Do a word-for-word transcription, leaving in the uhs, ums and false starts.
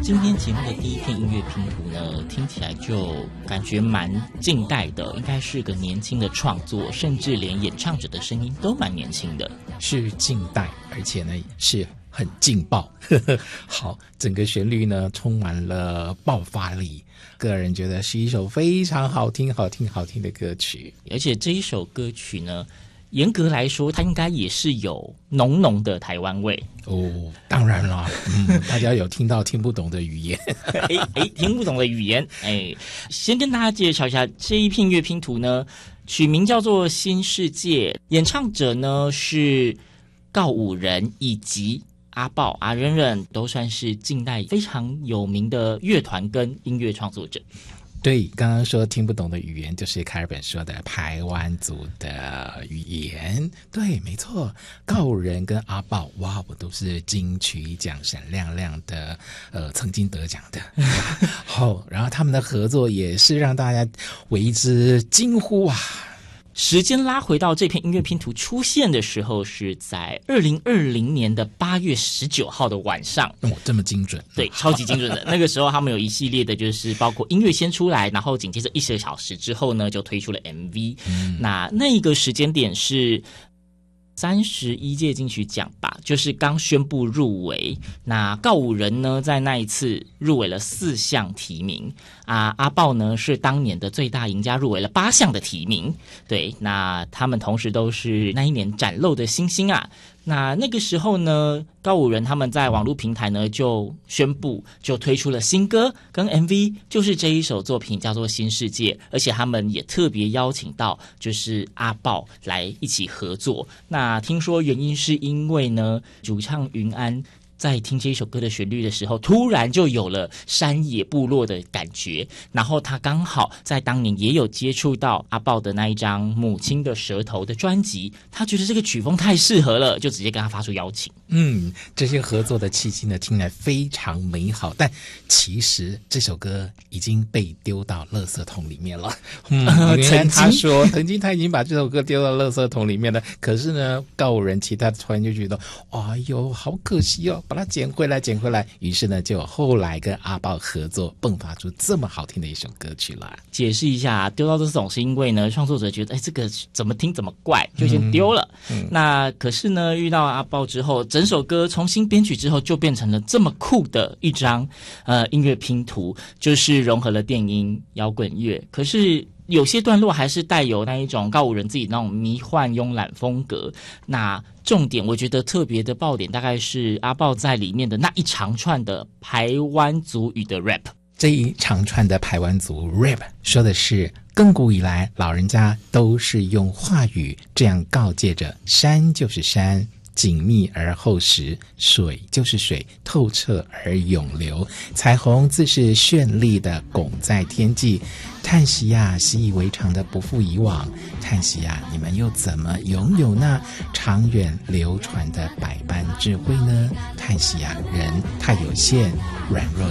今天节目的第一片音乐拼图呢，听起来就感觉蛮近代的，应该是个年轻的创作，甚至连演唱者的声音都蛮年轻的。 是近代，而且呢是很劲爆。好，整个旋律呢充满了爆发力，个人觉得是一首非常好听、好听、好听的歌曲。 而且这一首歌曲呢，严格来说，它应该也是有浓浓的台湾味哦。当然了，嗯，大家有听到听不懂的语言， 哎哎，听不懂的语言，哎，先跟大家介绍一下这一片乐拼图呢，取名叫做《新世界》，演唱者呢是告五人以及阿豹、阿忍忍，都算是近代非常有名的乐团跟音乐创作者。 对，刚刚说听不懂的语言，就是凯尔本说的排湾族的语言。对，没错，告五人跟阿豹，哇，我都是金曲奖闪亮亮的，呃，曾经得奖的。好，然后他们的合作也是让大家为之惊呼啊！ 时间拉回到这片音乐拼图出现的时候，是在二零二零年的八月十九号的晚上。 哦，这么精准？ 对，超级精准的。那个时候他们有一系列的，就是包括音乐先出来，然后紧接着一个小时之后呢，就推出了 M V。嗯、那那个时间点是三十一届金曲奖吧，就是刚宣布入围。那告五人呢，在那一次入围了四项提名啊，阿豹呢是当年的最大赢家，入围了八项的提名。对，那他们同时都是那一年崭露的星星啊。那那个时候呢，告五人他们在网络平台呢就宣布，就推出了新歌跟 M V， 就是这一首作品叫做《新世界》，而且他们也特别邀请到就是阿豹来一起合作。那听说原因是因为呢，主唱云安在听这一首歌的旋律的时候，突然就有了山野部落的感觉，然后他刚好在当年也有接触到阿豹的那一张母亲的舌头的专辑，他觉得这个曲风太适合了，就直接跟他发出邀请。 嗯，这些合作的契机呢，听来非常美好，但其实这首歌已经被丢到垃圾桶里面了。嗯，原来他说曾经他已经把这首歌丢到垃圾桶里面了，可是呢，告五人其他团就觉得，哎呦，好可惜哦，把它捡回来，捡回来。于是呢，就后来跟阿豹合作，迸发出这么好听的一首歌曲来。 解释一下，丢到这种是因为呢，创作者觉得，哎，这个怎么听怎么怪，就先丢了。嗯嗯、那可是呢，遇到阿豹之后，整首歌重新编曲之后，就变成了这么酷的一张呃音乐拼图，就是融合了电音、摇滚乐，可是有些段落还是带有那一种告五人自己那种迷幻慵懒风格。那重点我觉得特别的爆点大概是阿豹在里面的那一长串的排湾族语的 rap。 这一长串的排湾族 rap 说的是，亘古以来老人家都是用话语这样告诫着，山就是山，紧密而厚实，水就是水，透彻而永流，彩虹自是绚丽的拱在天际。叹息呀，习以为常的不复以往，叹息呀，你们又怎么拥有那长远流传的百般智慧呢？叹息呀，人太有限，软弱